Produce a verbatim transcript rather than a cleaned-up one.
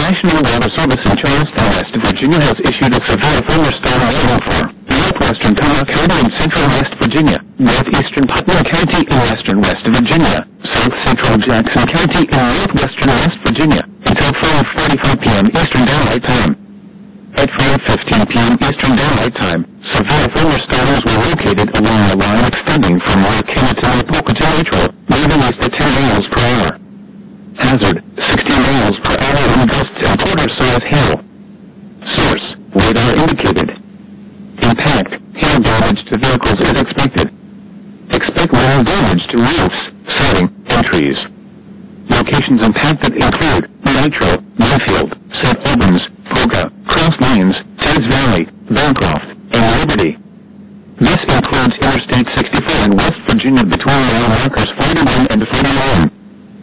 National Weather Service in Charleston, West Virginia has issued a severe thunderstorm warning for northwestern Tama County in central West Virginia, northeastern Putnam County in western West Virginia, south central Jackson County in northwestern West Virginia, until five forty-five p m Eastern Daylight Time. At five fifteen p m Eastern Daylight Time, severe thunderstorms were located along a line extending from Waukena to Pocatello, moving east at ten miles per hour. Hazard, sixty miles per hour and gusts and quarter-size hail. Source, radar indicated. Impact, hail damage to vehicles is expected. Expect wind damage to roofs, siding, and trees. Locations impacted include Nitro, Mayfield,